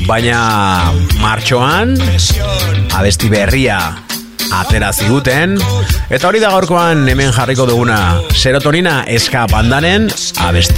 baina martxoan abesti berria atera ziguten, eta hori da gaurkoan hemen jarriko duguna, Serotonina Ska Bandanen abesti